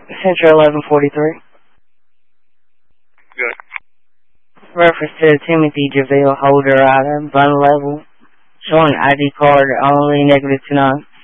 Central 1143. Good. Reference to Timothy JaVale Holder item, Bun level, showing ID card only, -29.